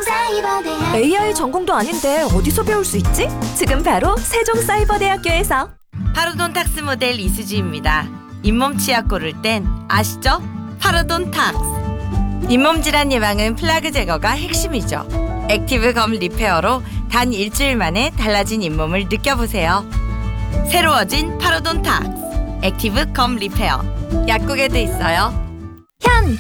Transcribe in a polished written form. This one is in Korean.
세종사이버대학. AI 전공도 아닌데 어디서 배울 수 있지? 지금 바로 세종사이버대학교에서. 파로돈탁스 모델 이수지입니다. 잇몸 치약 고를 땐 아시죠? 파로돈탁스. 잇몸 질환 예방은 플라그 제거가 핵심이죠. 액티브 검 리페어로 단 일주일 만에 달라진 잇몸을 느껴보세요. 새로워진 파로돈탁스 액티브 검 리페어. 약국에도 있어요. 현